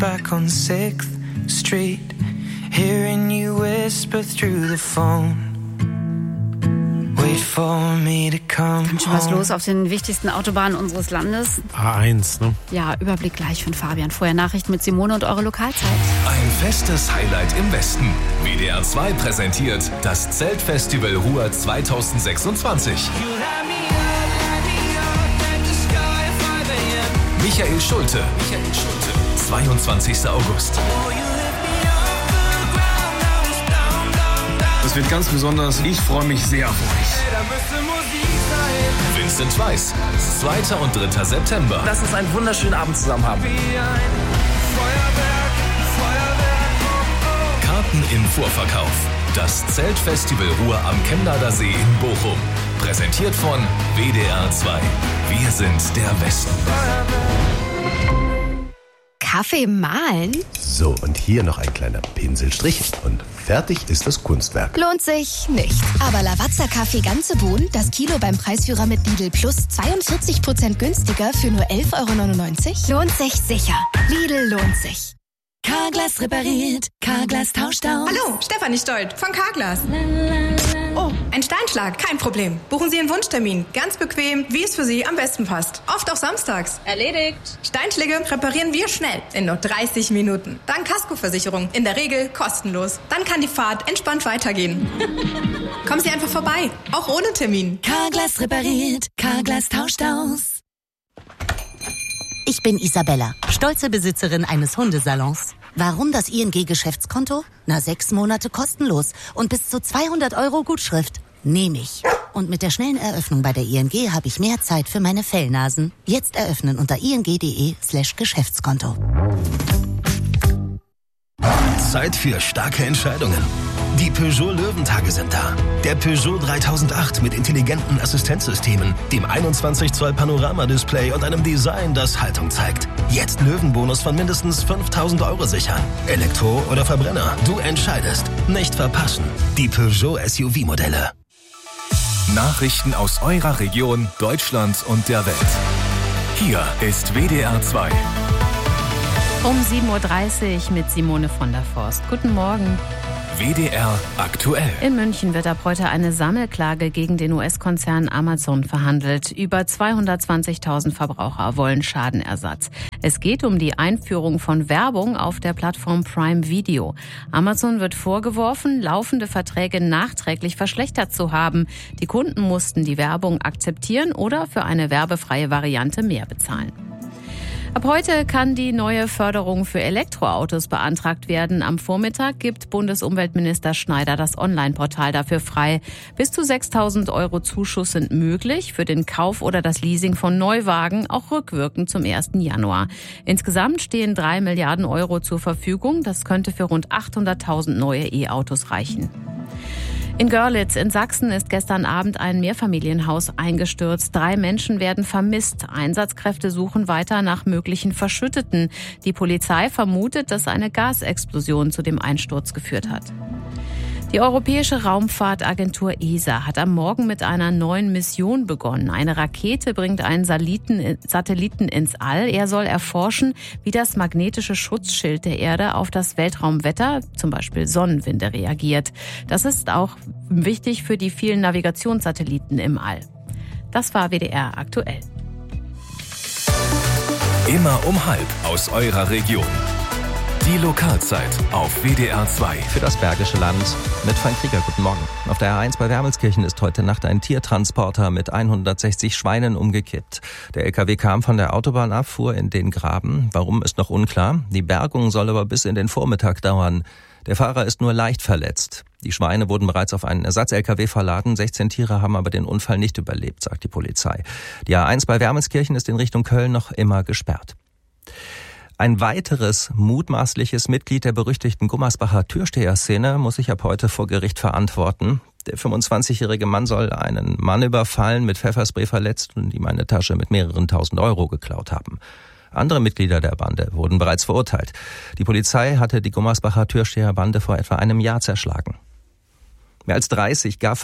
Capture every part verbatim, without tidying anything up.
back on sixth Street, hearing you whisper through the phone. Wait for me to come Ganz schön was los auf den wichtigsten Autobahnen unseres Landes. A eins, ne? Ja, Überblick gleich von Fabian. Vorher Nachrichten mit Simone und eure Lokalzeit. Ein festes Highlight im Westen. W D R zwei präsentiert das Zeltfestival Ruhr zweitausendsechsundzwanzig. Michael Schulte. Michael Schulte. zweiundzwanzigster August. Das wird ganz besonders. Ich freue mich sehr auf euch. Vincent Weiss. zweiter und dritter September. Lass uns einen wunderschönen Abend zusammen haben. Karten im Vorverkauf. Das Zeltfestival Ruhr am Chemnader See in Bochum. Präsentiert von W D R zwei. Wir sind der Westen. Kaffee mahlen? So, und hier noch ein kleiner Pinselstrich und fertig ist das Kunstwerk. Lohnt sich nicht. Aber Lavazza Kaffee ganze Bohnen, das Kilo beim Preisführer mit Lidl Plus zweiundvierzig Prozent günstiger für nur elf Euro neunundneunzig. Lohnt sich sicher. Lidl lohnt sich. Carglass repariert, Carglass tauscht aus. Hallo, Stefanie Stolt von Carglass. Oh, ein Steinschlag, kein Problem. Buchen Sie Ihren Wunschtermin, ganz bequem, wie es für Sie am besten passt. Oft auch samstags. Erledigt. Steinschläge reparieren wir schnell, in nur dreißig Minuten. Dank Kaskoversicherung, in der Regel kostenlos. Dann kann die Fahrt entspannt weitergehen. Kommen Sie einfach vorbei, auch ohne Termin. Carglass repariert, Carglass tauscht aus. Ich bin Isabella, stolze Besitzerin eines Hundesalons. Warum das I N G-Geschäftskonto? Na, sechs Monate kostenlos und bis zu zweihundert Euro Gutschrift. Nehme ich. Und mit der schnellen Eröffnung bei der I N G habe ich mehr Zeit für meine Fellnasen. Jetzt eröffnen unter ing.de slash Geschäftskonto. Zeit für starke Entscheidungen. Die Peugeot Löwentage sind da. Der Peugeot dreitausendacht mit intelligenten Assistenzsystemen, dem einundzwanzig Zoll Panoramadisplay und einem Design, das Haltung zeigt. Jetzt Löwenbonus von mindestens fünftausend Euro sichern. Elektro oder Verbrenner, du entscheidest. Nicht verpassen. Die Peugeot S U V-Modelle. Nachrichten aus eurer Region, Deutschland und der Welt. Hier ist W D R zwei. Um sieben Uhr dreißig mit Simone von der Forst. Guten Morgen. W D R aktuell. In München wird ab heute eine Sammelklage gegen den U S-Konzern Amazon verhandelt. Über zweihundertzwanzigtausend Verbraucher wollen Schadenersatz. Es geht um die Einführung von Werbung auf der Plattform Prime Video. Amazon wird vorgeworfen, laufende Verträge nachträglich verschlechtert zu haben. Die Kunden mussten die Werbung akzeptieren oder für eine werbefreie Variante mehr bezahlen. Ab heute kann die neue Förderung für Elektroautos beantragt werden. Am Vormittag gibt Bundesumweltminister Schneider das Online-Portal dafür frei. Bis zu sechstausend Euro Zuschuss sind möglich für den Kauf oder das Leasing von Neuwagen, auch rückwirkend zum ersten Januar. Insgesamt stehen drei Milliarden Euro zur Verfügung. Das könnte für rund achthunderttausend neue E-Autos reichen. In Görlitz in Sachsen ist gestern Abend ein Mehrfamilienhaus eingestürzt. Drei Menschen werden vermisst. Einsatzkräfte suchen weiter nach möglichen Verschütteten. Die Polizei vermutet, dass eine Gasexplosion zu dem Einsturz geführt hat. Die Europäische Raumfahrtagentur E S A hat am Morgen mit einer neuen Mission begonnen. Eine Rakete bringt einen Satelliten ins All. Er soll erforschen, wie das magnetische Schutzschild der Erde auf das Weltraumwetter, zum Beispiel Sonnenwinde, reagiert. Das ist auch wichtig für die vielen Navigationssatelliten im All. Das war W D R aktuell. Immer um halb aus eurer Region. Die Lokalzeit auf W D R zwei. Für das Bergische Land mit Frank Krieger. Guten Morgen. Auf der A eins bei Wermelskirchen ist heute Nacht ein Tiertransporter mit hundertsechzig Schweinen umgekippt. Der L K W kam von der Autobahn ab, fuhr in den Graben. Warum, ist noch unklar. Die Bergung soll aber bis in den Vormittag dauern. Der Fahrer ist nur leicht verletzt. Die Schweine wurden bereits auf einen Ersatz-L K W verladen. sechzehn Tiere haben aber den Unfall nicht überlebt, sagt die Polizei. Die A eins bei Wermelskirchen ist in Richtung Köln noch immer gesperrt. Ein weiteres mutmaßliches Mitglied der berüchtigten Gummersbacher Türsteher-Szene muss sich ab heute vor Gericht verantworten. Der fünfundzwanzigjährige Mann soll einen Mann überfallen, mit Pfefferspray verletzt und ihm eine Tasche mit mehreren tausend Euro geklaut haben. Andere Mitglieder der Bande wurden bereits verurteilt. Die Polizei hatte die Gummersbacher Türsteher-Bande vor etwa einem Jahr zerschlagen. Mehr als dreißig Gaffer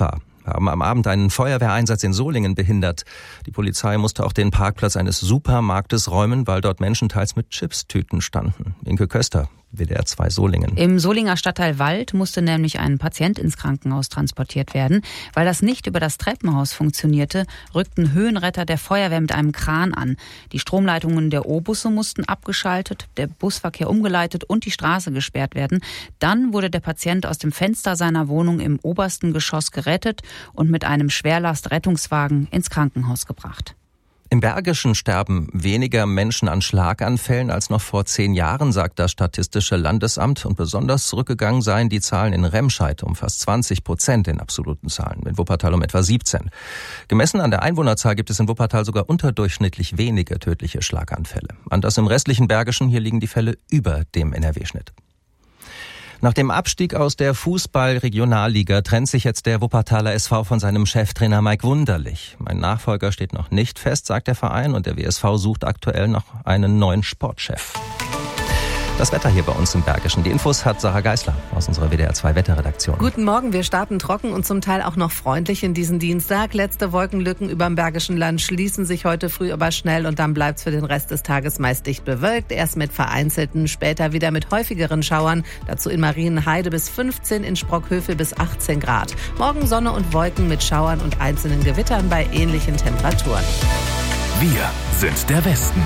haben am Abend einen Feuerwehreinsatz in Solingen behindert. Die Polizei musste auch den Parkplatz eines Supermarktes räumen, weil dort Menschen teils mit Chipstüten standen. Inke Köster, W D R zwei Solingen. Im Solinger Stadtteil Wald musste nämlich ein Patient ins Krankenhaus transportiert werden. Weil das nicht über das Treppenhaus funktionierte, rückten Höhenretter der Feuerwehr mit einem Kran an. Die Stromleitungen der O-Busse mussten abgeschaltet, der Busverkehr umgeleitet und die Straße gesperrt werden. Dann wurde der Patient aus dem Fenster seiner Wohnung im obersten Geschoss gerettet und mit einem Schwerlast-Rettungswagen ins Krankenhaus gebracht. Im Bergischen sterben weniger Menschen an Schlaganfällen als noch vor zehn Jahren, sagt das Statistische Landesamt. Und besonders zurückgegangen seien die Zahlen in Remscheid um fast zwanzig Prozent in absoluten Zahlen, in Wuppertal um etwa siebzehn. Gemessen an der Einwohnerzahl gibt es in Wuppertal sogar unterdurchschnittlich wenige tödliche Schlaganfälle. Anders im restlichen Bergischen, hier liegen die Fälle über dem N R W-Schnitt. Nach dem Abstieg aus der Fußball-Regionalliga trennt sich jetzt der Wuppertaler S V von seinem Cheftrainer Mike Wunderlich. Mein Nachfolger steht noch nicht fest, sagt der Verein, und der W S V sucht aktuell noch einen neuen Sportchef. Das Wetter hier bei uns im Bergischen. Die Infos hat Sarah Geisler aus unserer W D R zwei Wetterredaktion. Guten Morgen, wir starten trocken und zum Teil auch noch freundlich in diesen Dienstag. Letzte Wolkenlücken über dem Bergischen Land schließen sich heute früh aber schnell und dann bleibt es für den Rest des Tages meist dicht bewölkt. Erst mit vereinzelten, später wieder mit häufigeren Schauern. Dazu in Marienheide bis fünfzehn, in Sprockhövel bis achtzehn Grad. Morgen Sonne und Wolken mit Schauern und einzelnen Gewittern bei ähnlichen Temperaturen. Wir sind der Westen.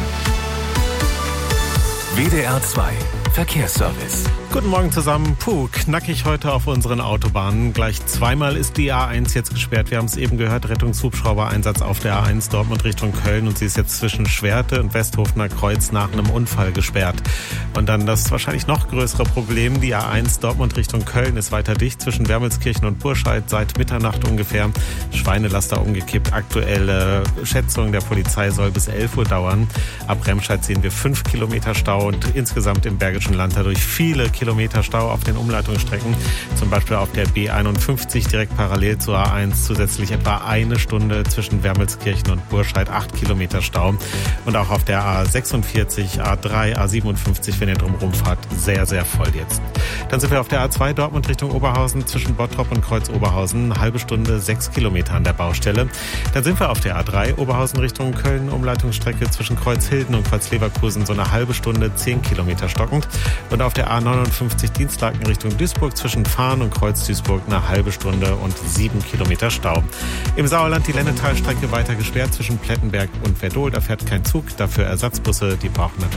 W D R zwei Verkehrsservice. Guten Morgen zusammen. Puh, knackig heute auf unseren Autobahnen. Gleich zweimal ist die A eins jetzt gesperrt. Wir haben es eben gehört, Rettungshubschrauber-Einsatz auf der A eins Dortmund Richtung Köln. Und sie ist jetzt zwischen Schwerte und Westhofener Kreuz nach einem Unfall gesperrt. Und dann das wahrscheinlich noch größere Problem. Die A eins Dortmund Richtung Köln ist weiter dicht zwischen Wermelskirchen und Burscheid seit Mitternacht ungefähr. Schweinelaster umgekippt. Aktuelle Schätzung der Polizei soll bis elf Uhr dauern. Ab Remscheid sehen wir fünf Kilometer Stau und insgesamt im Bergischen Land dadurch viele Kilometer Stau auf den Umleitungsstrecken. Zum Beispiel auf der B einundfünfzig direkt parallel zur A eins zusätzlich etwa eine Stunde zwischen Wermelskirchen und Burscheid, acht Kilometer Stau. Und auch auf der A sechsundvierzig, A drei, A siebenundfünfzig, wenn ihr drumherum fahrt, sehr, sehr voll jetzt. Dann sind wir auf der A zwei Dortmund Richtung Oberhausen zwischen Bottrop und Kreuz Oberhausen. Eine halbe Stunde, sechs Kilometer an der Baustelle. Dann sind wir auf der A drei Oberhausen Richtung Köln, Umleitungsstrecke zwischen Kreuzhilden und Kreuz Leverkusen, so eine halbe Stunde, zehn Kilometer stockend. Und auf der A neunundfünfzig Dienstlaken Richtung Duisburg zwischen Fahn und Kreuz Duisburg eine halbe Stunde und sieben Kilometer Stau. Im Sauerland die Lennetalstrecke weiter gesperrt zwischen Plettenberg und Verdol. Da fährt kein Zug, dafür Ersatzbusse, die brauchen natürlich